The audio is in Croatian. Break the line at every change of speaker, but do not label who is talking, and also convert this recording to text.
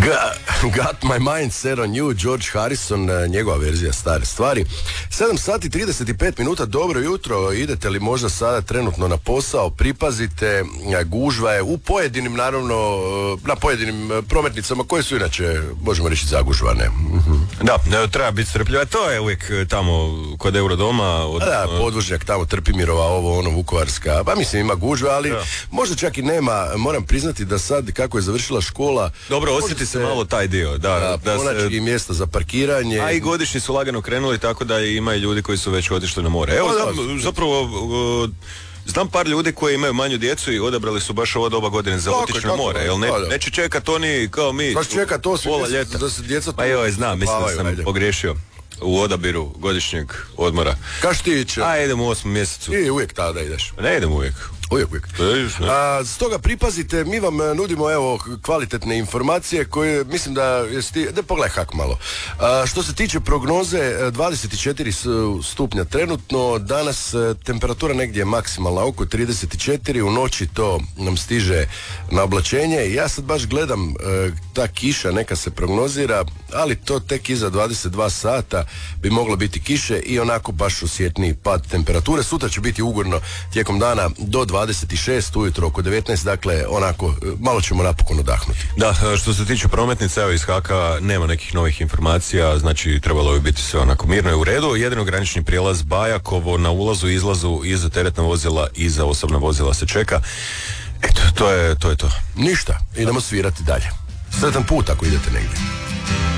Got My Mind Set On You, George Harrison, njegova verzija stare stvari. 7 sati 35 minuta, dobro jutro. Idete li možda sada trenutno na posao? Pripazite, gužva je u pojedinim, naravno, na pojedinim prometnicama koje su inače, možemo reći, zagužvane.
Da, treba biti strpljiva. To je uvijek tamo kod Eurodoma.
Podvožnjak tamo, Trpimirova, ovo, ono, Vukovarska. Pa mislim ima gužva, ali možda čak i nema. Moram priznati da sad, kako je završila škola...
Dobro, osjeti se malo taj dio. Da
pronaći i mjesta za parkiranje.
A i godišnji su lagano krenuli, tako da ima i ljudi koji su već otišli na more. Evo, zapravo... Znam par ljudi koji imaju manju djecu i odabrali su baš ovo doba godine za otići na more, jel neće čekat oni kao mi pola ljeta.
Da se djeca
pa joj, znam, mislim da sam pogriješio u odabiru godišnjeg odmora.
Kaš ti iće?
Idem u 8. mjesecu.
I uvijek tada ideš?
Ne idem uvijek.
Uvijek. Stoga pripazite, mi vam nudimo evo kvalitetne informacije koje mislim da pogledaj hak malo. Što se tiče prognoze, 24 stupnja trenutno, danas temperatura negdje je maksimalna oko 34, u noći to nam stiže na oblačenje i ja sad baš gledam ta kiša neka se prognozira, ali to tek iza 22 sata bi moglo biti kiše i onako baš osjetniji pad temperature. Sutra će biti ugodno tijekom dana do 26, ujutro oko 19, dakle onako malo ćemo napokon odahnuti.
Da, što se tiče prometnica, evo iz Haka nema nekih novih informacija, znači trebalo bi biti sve onako mirno i u redu. Jedino granični prijelaz Bajakovo na ulazu i izlazu i za teretna vozila i za osobna vozila se čeka. Eto, to je to.
Ništa, idemo svirati dalje. Sretan put ako idete negdje.